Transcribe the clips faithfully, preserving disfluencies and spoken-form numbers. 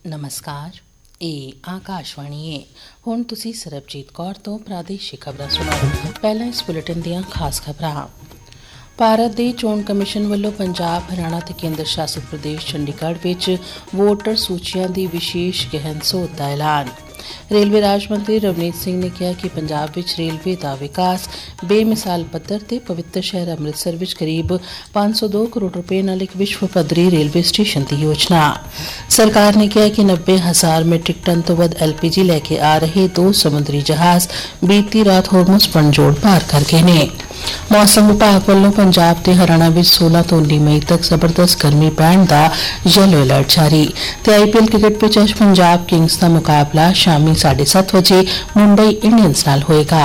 नमस्कार, ਇਹ ਆਕਾਸ਼ਵਾਣੀ ਹੈ। ਹੁਣ ਤੁਸੀਂ ਸਰਬਜੀਤ ਕੌਰ ਤੋਂ ਪ੍ਰਾਦੇਸ਼ਿਕ ਖਬਰਾਂ ਸੁਣੋ। ਪਹਿਲਾਂ ਇਸ ਬੁਲੇਟਿਨ ਦੀਆਂ ਖਾਸ ਖਬਰਾਂ। ਭਾਰਤ ਦੇ ਚੋਣ ਕਮਿਸ਼ਨ ਵੱਲੋਂ ਪੰਜਾਬ, ਹਰਿਆਣਾ ਤੇ ਕੇਂਦਰ ਸ਼ਾਸਿਤ ਪ੍ਰਦੇਸ਼ ਚੰਡੀਗੜ੍ਹ ਵਿੱਚ ਵੋਟਰ ਸੂਚੀਆਂ ਦੀ ਵਿਸ਼ੇਸ਼ ਗਹਿਨ ਸੋਧ ਦਾ ਐਲਾਨ। ਰੇਲਵੇ ਰਾਜ ਮੰਤਰੀ ਰਵਨੀਤ ਸਿੰਘ ਨੇ ਕਿਹਾ ਕਿ ਪੰਜਾਬ ਵਿੱਚ ਰੇਲਵੇ ਦਾ ਵਿਕਾਸ ਬੇਮਿਸਾਲ ਪੱਧਰ ਤੇ ਪਵਿੱਤਰ ਸ਼ਹਿਰ ਅੰਮ੍ਰਿਤਸਰ ਵਿੱਚ ਕਰੀਬ ਪੰਜ ਸੌ ਦੋ ਕਰੋੜ ਰੁਪਏ ਨਾਲ ਇੱਕ ਵਿਸ਼ਵ ਪੱਧਰੀ ਰੇਲਵੇ ਸਟੇਸ਼ਨ ਦੀ ਯੋਜਨਾ। ਸਰਕਾਰ ਨੇ ਕਿਹਾ ਕਿ ਨੱਬੇ ਹਜ਼ਾਰ ਮੀਟ੍ਰਿਕ ਟਨ ਤੋਂ ਵੱਧ ਐਲ ਪੀ ਜੀ ਲੈ ਕੇ ਆ ਰਹੇ ਦੋ ਸਮੁੰਦਰੀ ਜਹਾਜ਼ ਬੀਤੀ ਰਾਤ ਹੋਰਮੁਜ਼ ਪੰਜੋੜ ਪਾਰ ਕਰ ਗਏ ਨੇ। ਮੌਸਮ ਵਿਭਾਗ ਵੱਲੋਂ ਪੰਜਾਬ ਤੇ ਹਰਿਆਣਾ ਵਿੱਚ ਸੋਲਾਂ ਤੋਂ ਉੱਨੀ ਮਈ ਤੱਕ ਜ਼ਬਰਦਸਤ ਗਰਮੀ ਪੈਣ ਦਾ ਯੈਲੋ ਅਲਰਟ ਜਾਰੀ। ਤੇ ਆਈ ਪੀ ਐਲ ਕ੍ਰਿਕਟ ਵਿੱਚ ਅੱਜ ਪੰਜਾਬ ਕਿੰਗਸ ਦਾ ਮੁਕਾਬਲਾ ਸ਼ਾਮੀ ਸਾਢੇ ਸੱਤ ਵਜੇ ਮੁੰਬਈ ਇੰਡੀਅਨਸ ਨਾਲ ਹੋਏਗਾ।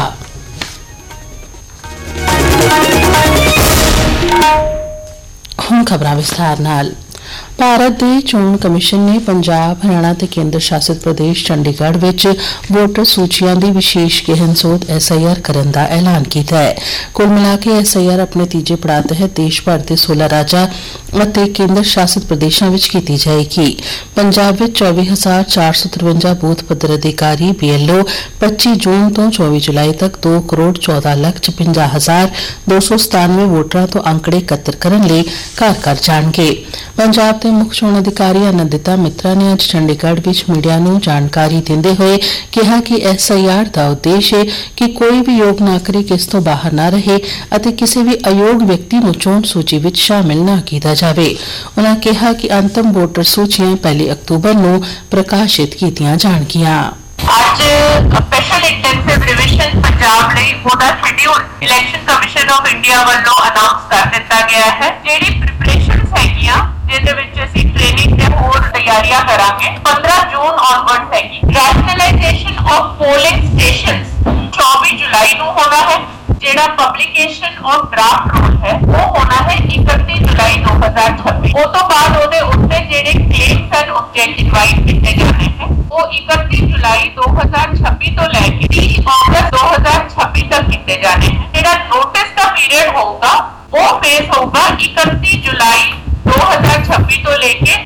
ਹੁਣ ਖਬਰਾਂ ਵਿਸਥਾਰ ਨਾਲ। ਭਾਰਤ ਦੇ ਚੋਣ ਕਮਿਸ਼ਨ ਨੇ ਪੰਜਾਬ, ਹਰਿਆਣਾ ਤੇ ਕੇਂਦਰ ਸ਼ਾਸਿਤ ਪ੍ਰਦੇਸ਼ ਚੰਡੀਗੜ੍ਹ ਵਿੱਚ ਵੋਟਰ ਸੂਚੀਆਂ ਦੀ ਵਿਸ਼ੇਸ਼ ਗਹਿਨ ਸੋਧ ਐਸ ਆਈ ਆਰ ਕਰਨ ਦਾ ਐਲਾਨ ਕੀਤਾ ਹੈ। ਕੁੱਲ ਮਿਲਾ ਕੇ ਐਸ ਆਈ ਆਰ ਆਪਣੇ ਤੀਜੇ ਪੜਾਅ ਤਹਿਤ ਦੇਸ਼ ਭਰ ਦੇ ਸੋਲਾਂ ਰਾਜਾਂ ਅਤੇ ਕੇਂਦਰ ਸ਼ਾਸਿਤ ਪ੍ਰਦੇਸ਼ਾਂ ਵਿੱਚ ਕੀਤੀ ਜਾਏਗੀ। ਪੰਜਾਬ ਵਿੱਚ ਚੌਵੀ ਹਜ਼ਾਰ ਚਾਰ ਸੌ ਤਰਵੰਜਾ ਬੂਥ ਪੱਧਰ ਅਧਿਕਾਰੀ ਬੀ ਐਲ ਓ ਪੱਚੀ ਜੂਨ ਤੋਂ ਚੌਵੀ ਜੁਲਾਈ ਤੱਕ ਦੋ ਕਰੋੜ ਚੌਦਾਂ ਲੱਖ ਛਪੰਜਾ ਹਜ਼ਾਰ ਦੋ ਸੌ ਸਤਾਨਵੇਂ ਵੋਟਰਾਂ ਤੋਂ ਅੰਕੜੇ ਇਕੱਤਰ ਕਰਨ ਲਈ ਘਰ ਘਰ ਜਾਣਗੇ। ਪੰਜਾਬ ਦੇ ਮੁੱਖ ਚੋਣ ਅਧਿਕਾਰੀ ਆਨੰਦਿਤਾ ਮਿੱਤਰਾ ਨੇ ਅੱਜ ਚੰਡੀਗੜ੍ਹ ਵਿੱਚ ਮੀਡੀਆ ਨੂੰ ਜਾਣਕਾਰੀ ਦਿੰਦੇ ਹੋਏ ਕਿਹਾ ਕਿ ਐਸ ਆਈ ਆਰ ਦਾ ਉਦੇਸ਼ ਹੈ ਕਿ ਕੋਈ ਵੀ ਯੋਗ ਨਾਗਰਿਕ ਇਸ ਤੋਂ ਬਾਹਰ ਨਾ ਰਹੇ ਅਤੇ ਕਿਸੇ ਵੀ ਅਯੋਗ ਵਿਅਕਤੀ ਨੂੰ ਚੋਣ ਸੂਚੀ ਵਿੱਚ ਸ਼ਾਮਿਲ ਨਾ ਕੀਤਾ ਜਾਵੇ। ਉਨ੍ਹਾਂ ਕਿਹਾ ਕਿ ਅੰਤਮ ਵੋਟਰ ਸੂਚੀਆਂ ਪਹਿਲੀ ਅਕਤੂਬਰ ਨੂੰ ਪ੍ਰਕਾਸ਼ਿਤ ਕੀਤੀਆਂ ਜਾਣਗੀਆਂ। ਅੱਜ ਸਪੈਸ਼ਲ ਇੰਟੈਂਸਿਵ ਰਿਵੀਜ਼ਨ ਪੰਜਾਬ ਲਈ ਉਹਦਾ schedule election commission of India ਵੱਲੋਂ ਅਨਾਉਂਸ ਕਰ ਦਿੱਤਾ ਗਿਆ ਹੈ। ਜਿਹੜੀ ਪ੍ਰੀਪਰੇਸ਼ਨਸ ਹੈਗੀਆਂ ਜਿਹਦੇ ਵਿੱਚ ਅਸੀਂ ਟ੍ਰੇਨਿੰਗ ਤੇ ਹੋਰ ਤਿਆਰੀਆਂ ਕਰਾਂਗੇ ਪੰਦਰਾਂ ਜੂਨ ਆਨਵਰਡਸ ਹੈਗੀ। ਰੈਸ਼ਨਲਾਈਜੇਸ਼ਨ ਆਫ ਪੋਲਿੰਗ ਸਟੇਸ਼ਨਸ ਚੌਵੀ ਜੁਲਾਈ ਨੂੰ ਹੋਣਾ ਹੈ। ਜਿਹੜਾ ਪਬਲਿਕੇਸ਼ਨ ਆਫ ਡਰਾਫਟ ਰੂਲ ਹੈ ਉਹ ਹੋਣਾ ਹੈ ਇਕੱਤੀ ਜੁਲਾਈ ਦੋ ਹਜ਼ਾਰ ਛੱਬੀ। ਉਸ ਤੋਂ ਬਾਅਦ ਉਹਦੇ ਉੱਤੇ ਜਿਹੜੇ ਕਲੇਮਸ ਐਂਡ ਆਬਜੈਕਟ ਇਨਵਾਈਟ ਕੀਤੇ ਜਾਣੇ ਹੈ ਉਹ ਇਕੱਤੀ ਜੁਲਾਈ ਦੋ ਹਜ਼ਾਰ ਛੱਬੀ ਤੋਂ ਲੈ ਕੇ ਤੀਹ ਅਗਸਤ ਦੋ ਹਜ਼ਾਰ ਛੱਬੀ ਤੱਕ ਕੀਤੇ ਜਾਣੇ ਹੈ। ਜਿਹੜਾ ਨੋਟਿਸ ਦਾ ਪੀਰੀਅਡ ਹੋਊਗਾ ਉਹ ਫੇਸ ਹੋਊਗਾ ਇਕੱਤੀ ਜੁਲਾਈ ਦੋ ਹਜ਼ਾਰ ਛੱਬੀ ਤੋਂ ਲੈ ਕੇ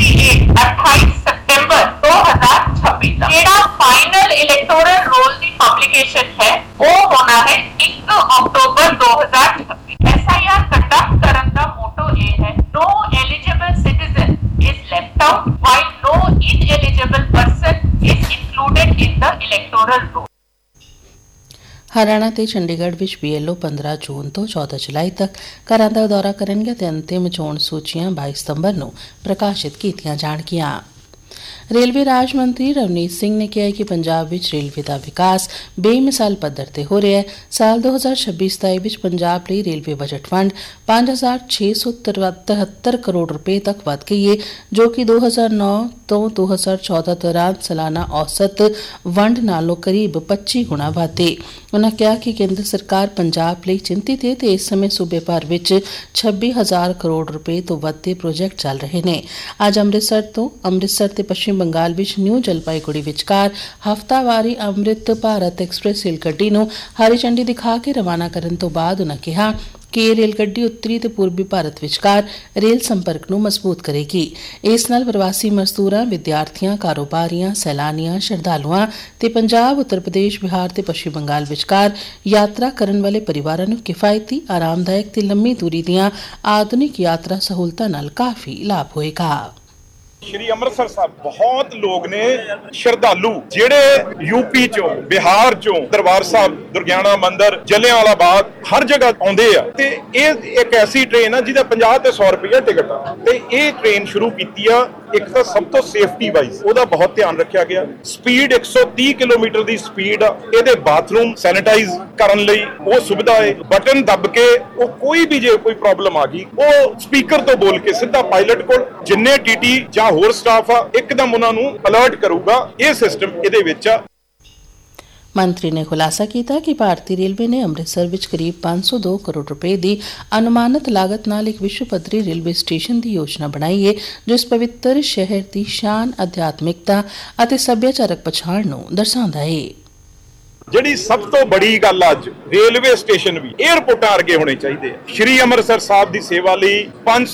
ਅਠਾਈ ਸਤੰਬਰ ਦੋ ਹਜ਼ਾਰ ਛੱਬੀ ਤੱਕ। ਜਿਹੜਾ ਫਾਈਨਲ ਇਲੈਕਟੋਰਲ ਰੋਲ ਦੀ ਪਬਲਿਕੇਸ਼ਨ ਹੈ ਉਹ ਹੋਣਾ ਹੈ ਇੱਕ ਅਕਤੂਬਰ ਦੋ ਹਜ਼ਾਰ ਛੱਬੀ। ਐਸ ਆਈ ਆਰ ਕੰਡਕਟ ਕਰਨ ਦਾ ਮੋਟੋ ਇਹ ਹੈ no eligible citizen is left out while no ineligible person is included in the electoral roll। Haryana ਤੇ ਚੰਡੀਗੜ੍ਹ ਵਿੱਚ ਬੀ ਐਲ ਓ ਪੰਦਰਾਂ ਜੂਨ ਤੋਂ ਚੌਦਾਂ ਜੁਲਾਈ ਤੱਕ ਘਰਾਂ ਦਾ ਦੌਰਾ ਕਰਨਗੇ ਤੇ ਅੰਤਿਮ ਚੋਣ ਸੂਚੀਆਂ ਬਾਈ ਸਤੰਬਰ ਨੂੰ ਪ੍ਰਕਾਸ਼ਿਤ ਕੀਤੀਆਂ ਜਾਣਗੀਆਂ। ਰੇਲਵੇ ਰਾਜ ਮੰਤਰੀ ਰਵਨੀਤ ਸਿੰਘ ਨੇ ਕਿਹਾ ਕਿ ਪੰਜਾਬ ਵਿੱਚ ਰੇਲਵੇ ਦਾ ਵਿਕਾਸ ਬੇਮਿਸਾਲ ਪੱਧਰ ਤੇ ਹੋ ਰਿਹਾ ਹੈ। ਸਾਲ ਦੋ ਹਜ਼ਾਰ ਛੱਬੀ ਸਤਾਈ ਵਿੱਚ ਪੰਜਾਬ ਲਈ ਰੇਲਵੇ ਬਜਟ ਫੰਡ ਪੰਜ ਹਜ਼ਾਰ ਛੇ ਸੌ ਤਿਹੱਤਰ ਕਰੋੜ ਰੁਪਏ ਤੱਕ ਵਧ ਗਈ ਹੈ, ਜੋ ਕਿ ਦੋ ਹਜ਼ਾਰ ਨੌ ਤੋਂ ਦੋ ਹਜ਼ਾਰ ਚੌਦਾਂ ਦੌਰਾਨ ਸਾਲਾਨਾ ਔਸਤ ਵੰਡ ਨਾਲੋਂ ਕਰੀਬ ਪੱਚੀ ਗੁਣਾ ਵੱਧ ਹੈ। ਉਨ੍ਹਾਂ ਕਿਹਾ ਕਿ ਕੇਂਦਰ ਸਰਕਾਰ ਪੰਜਾਬ ਲਈ ਚਿੰਤਿਤ ਹੈ ਤੇ ਇਸ ਸਮੇਂ ਸੂਬੇ ਭਰ ਵਿੱਚ ਛੱਬੀ ਹਜ਼ਾਰ ਕਰੋੜ ਰੁਪਏ ਤੋਂ ਵੱਧ ਦੇ ਪ੍ਰੋਜੈਕਟ ਚੱਲ ਰਹੇ ਨੇ। ਅੱਜ ਅੰਮ੍ਰਿਤਸਰ ਤੋਂ ਅੰਮ੍ਰਿਤਸਰ ਤੇ ਪੱਛਮੀ ਬੰਗਾਲ ਵਿੱਚ ਨਿਊ ਜਲਪਾਈਗੁੜੀ ਵਿਚਕਾਰ ਹਫ਼ਤਾਵਾਰੀ ਅੰਮ੍ਰਿਤ ਭਾਰਤ ਐਕਸਪ੍ਰੈਸ ਰੇਲ ਗੱਡੀ ਨੂੰ ਹਰੀ ਝੰਡੀ ਦਿਖਾ ਕੇ ਰਵਾਨਾ ਕਰਨ ਤੋਂ ਬਾਅਦ ਉਨ੍ਹਾਂ ਕਿਹਾ ਕਿ ਇਹ ਰੇਲ ਗੱਡੀ ਉੱਤਰੀ ਤੇ ਪੂਰਬੀ ਭਾਰਤ ਵਿਚਕਾਰ ਰੇਲ ਸੰਪਰਕ ਨੂੰ ਮਜ਼ਬੂਤ ਕਰੇਗੀ। ਇਸ ਨਾਲ ਪ੍ਰਵਾਸੀ ਮਜ਼ਦੂਰਾਂ, ਵਿਦਿਆਰਥੀਆਂ, ਕਾਰੋਬਾਰੀਆਂ, ਸੈਲਾਨੀਆਂ, ਸ਼ਰਧਾਲੂਆਂ ਤੇ ਪੰਜਾਬ, ਉੱਤਰ ਪ੍ਰਦੇਸ਼, ਬਿਹਾਰ ਤੇ ਪੱਛਮੀ ਬੰਗਾਲ ਵਿਚਕਾਰ ਯਾਤਰਾ ਕਰਨ ਵਾਲੇ ਪਰਿਵਾਰਾਂ ਨੂੰ ਕਿਫਾਇਤੀ, ਆਰਾਮਦਾਇਕ ਤੇ ਲੰਮੀ ਦੂਰੀ ਦੀਆਂ ਆਧੁਨਿਕ ਯਾਤਰਾ ਸਹੂਲਤਾਂ ਨਾਲ ਕਾਫੀ ਲਾਭ ਹੋਏਗਾ। ਸ਼੍ਰੀ ਅੰਮ੍ਰਿਤਸਰ ਸਾਹਿਬ ਬਹੁਤ ਲੋਕ ਨੇ ਸ਼ਰਧਾਲੂ ਜਿਹੜੇ ਯੂਪੀ ਚੋਂ, ਬਿਹਾਰ ਚੋਂ, ਦਰਬਾਰ ਸਾਹਿਬ, ਦੁਰਗਿਆਣਾ ਮੰਦਿਰ, ਜਲਿਆਂਵਾਲਾ ਬਾਗ ਹਰ ਜਗ੍ਹਾ ਆਉਂਦੇ ਆ ਤੇ ਇਹ ਇੱਕ ਐਸੀ ਟ੍ਰੇਨ ਆ ਜਿਹਦਾ ਪੰਜਾਹ ਤੇ ਸੌ ਰੁਪਏ ਟਿਕਟ ਆ ਤੇ ਇਹ ਟ੍ਰੇਨ ਸ਼ੁਰੂ ਕੀਤੀ ਆ। ਇੱਕ ਤਾਂ ਸਭ ਤੋਂ ਸੇਫਟੀ ਵਾਈਜ਼ ਉਹਦਾ ਬਹੁਤ ਧਿਆਨ ਰੱਖਿਆ ਗਿਆ। ਸਪੀਡ ਇੱਕ ਸੌ ਤੀਹ ਕਿਲੋਮੀਟਰ ਦੀ ਸਪੀਡ ਆ। ਇਹਦੇ ਬਾਥਰੂਮ ਸੈਨੀਟਾਈਜ਼ ਕਰਨ ਲਈ ਉਹ ਸੁਵਿਧਾ ਹੈ। ਬਟਨ ਦੱਬ ਕੇ ਉਹ ਕੋਈ ਵੀ ਜੇ ਕੋਈ ਪ੍ਰੋਬਲਮ ਆ ਗਈ ਉਹ ਸਪੀਕਰ ਤੋਂ ਬੋਲ ਕੇ ਸਿੱਧਾ ਪਾਇਲਟ ਕੋਲ ਜਿੰਨੇ ਟੀ ਟੀ ਜਾਂ ਹੋਰ ਸਟਾਫ ਆ ਇੱਕਦਮ ਉਹਨਾਂ ਨੂੰ ਅਲਰਟ ਕਰੂਗਾ। ਇਹ ਸਿਸਟਮ ਇਹਦੇ ਵਿੱਚ ਆ। ਮੰਤਰੀ ਨੇ ਖੁਲਾਸਾ ਕੀਤਾ ਕਿ ਭਾਰਤੀ ਰੇਲਵੇ ਨੇ ਅੰਮ੍ਰਿਤਸਰ ਵਿੱਚ ਕਰੀਬ ਪੰਜ ਸੌ ਦੋ ਕਰੋੜ ਰੁਪਏ ਦੀ ਅਨੁਮਾਨਿਤ ਲਾਗਤ ਨਾਲ ਇੱਕ ਵਿਸ਼ਵ ਪੱਧਰੀ ਰੇਲਵੇ ਸਟੇਸ਼ਨ ਦੀ ਯੋਜਨਾ ਬਣਾਈ ਹੈ, ਜੋ ਇਸ ਪਵਿੱਤਰ ਸ਼ਹਿਰ ਦੀ ਸ਼ਾਨ, ਅਧਿਆਤਮਿਕਤਾ ਅਤੇ ਸੱਭਿਆਚਾਰਕ ਪਛਾਣ ਨੂੰ ਦਰਸਾਉਂਦਾ ਹੈ। ਜਿਹੜੀ ਸਭ ਤੋਂ ਬੜੀ ਗੱਲ ਅੱਜ ਰੇਲਵੇ ਸਟੇਸ਼ਨ ਵੀ 에ਅਰਪੋਰਟਾਂ ਵਰਗੇ ਹੋਣੇ ਚਾਹੀਦੇ ਆ। ਸ਼੍ਰੀ ਅੰਮ੍ਰਿਤਸਰ ਸਾਹਿਬ ਦੀ ਸੇਵਾ ਲਈ ਪੰਜ